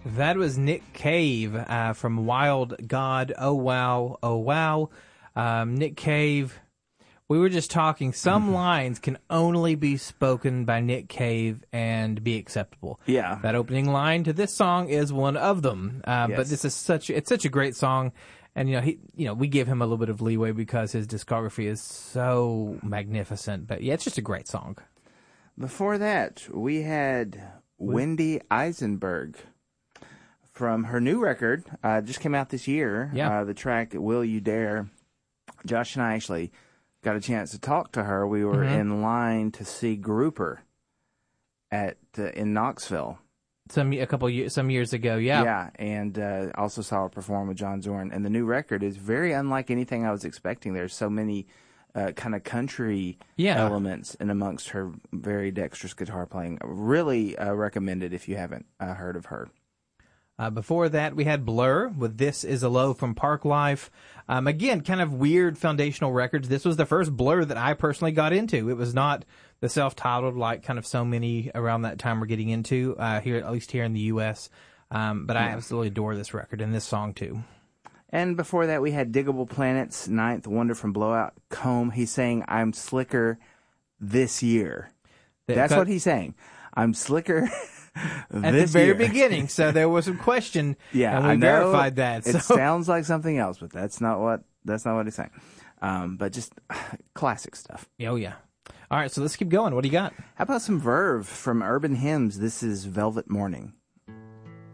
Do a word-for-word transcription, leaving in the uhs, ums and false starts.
That was Nick Cave uh, from Wild God. Oh, wow. Oh, wow. Um, Nick Cave, we were just talking. Some lines can only be spoken by Nick Cave and be acceptable. Yeah. That opening line to this song is one of them. Uh, Yes. But this is such, it's such a great song. And, you know, he, you know, we give him a little bit of leeway because his discography is so magnificent. But, yeah, it's just a great song. Before that, we had Wendy Eisenberg. From her new record, uh, just came out this year, Yeah. uh, the track Will You Dare. Josh and I actually got a chance to talk to her. We were Mhm. in line to see Grouper at uh, in Knoxville. Some a couple years, some years ago, yeah. Yeah, and uh, also saw her perform with John Zorn. And the new record is very unlike anything I was expecting. There's so many uh, kind of country Yeah. elements in amongst her very dexterous guitar playing. Really uh, recommend it if you haven't uh, heard of her. Uh, before that, we had Blur with This Is a Low from Park Life. Um, again, kind of weird foundational records. This was the first Blur that I personally got into. It was not the self-titled like kind of so many around that time were getting into, uh, here at least here in the U S Um, but I absolutely adore this record and this song too. And before that, we had Diggable Planets, Ninth Wonder from Blowout Comb. He's saying, I'm slicker this year. That's what he's saying. I'm slicker At this the very year. beginning, so there was some question, Yeah, and we I know verified that. It So. sounds like something else, but that's not what that's not what he's saying. Um, but just classic stuff. Oh, yeah. All right, so let's keep going. What do you got? How about some Verve from Urban Hymns? This is Velvet Morning.